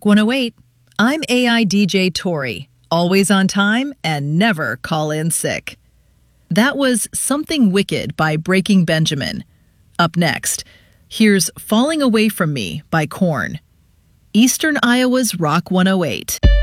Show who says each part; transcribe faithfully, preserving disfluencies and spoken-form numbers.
Speaker 1: Rock one oh eight. I'm A I D J Tori, always on time and never call in sick. That was Something Wicked by Breaking Benjamin. Up next, here's Falling Away From Me by Korn. Eastern Iowa's Rock one oh eight.